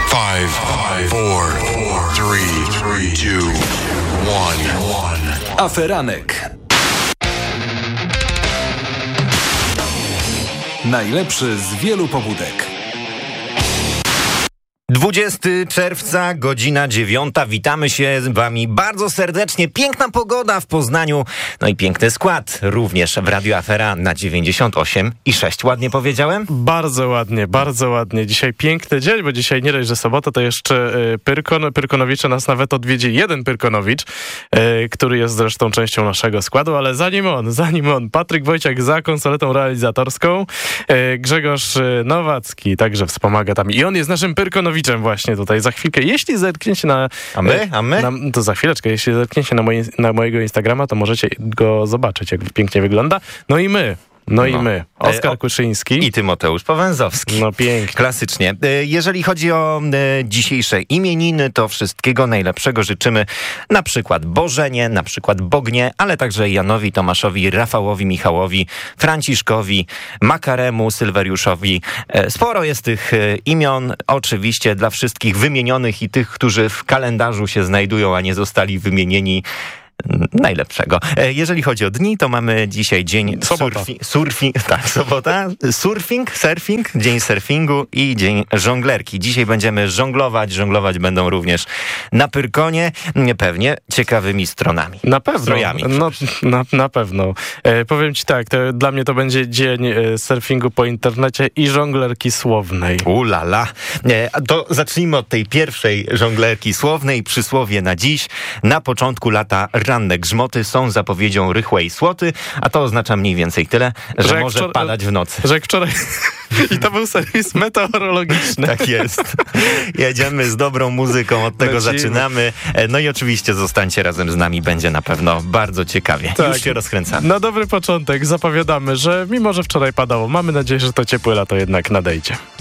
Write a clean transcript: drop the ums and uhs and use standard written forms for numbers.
5, 4, 3, 2, 1. Aferanek. Najlepszy z wielu pobudek. 20 czerwca, godzina 9. Witamy się z wami bardzo serdecznie. Piękna pogoda w Poznaniu, no i piękny skład również w Radio Afera na 98,6. Ładnie powiedziałem? Bardzo ładnie, bardzo ładnie. Dzisiaj piękny dzień, bo dzisiaj nie dość, że sobota, to jeszcze Pyrkonowicze nas nawet odwiedzi. Jeden Pyrkonowicz, który jest zresztą częścią naszego składu, ale zanim on, Patryk Wojciak za konsoletą realizatorską, Grzegorz Nowacki także wspomaga tam i on jest naszym Pyrkonowiczem właśnie tutaj. Za chwilkę, jeśli zerkniecie na... A my? To za chwileczkę, jeśli zerkniecie na mojego Instagrama, to możecie go zobaczyć, jak pięknie wygląda. No i my. Oskar Kuszyński. I Tymoteusz Powęzowski. No pięknie. Klasycznie. Jeżeli chodzi o dzisiejsze imieniny, to wszystkiego najlepszego życzymy na przykład Bożenie, na przykład Bognie, ale także Janowi, Tomaszowi, Rafałowi, Michałowi, Franciszkowi, Makaremu, Sylweriuszowi. Sporo jest tych imion, oczywiście dla wszystkich wymienionych i tych, którzy w kalendarzu się znajdują, a nie zostali wymienieni. Najlepszego. Jeżeli chodzi o dni, to mamy dzisiaj dzień surfing, dzień surfingu i dzień żonglerki. Dzisiaj będziemy żonglować będą również na Pyrkonie, pewnie ciekawymi stronami. Na pewno. Strojami. Na pewno. Powiem ci tak, dla mnie to będzie dzień surfingu po internecie i żonglerki słownej. Ulala. To zacznijmy od tej pierwszej żonglerki słownej. Przysłowie na dziś. Na początku lata ranne grzmoty są zapowiedzią rychłej słoty, a to oznacza mniej więcej tyle, że może padać w nocy. Że jak wczoraj... I to był serwis meteorologiczny. Tak jest. Jedziemy z dobrą muzyką, od tego zaczynamy. No i oczywiście zostańcie razem z nami, będzie na pewno bardzo ciekawie. Tak. Już się rozkręcamy. Na dobry początek zapowiadamy, że mimo, że wczoraj padało, mamy nadzieję, że to ciepłe lato jednak nadejdzie.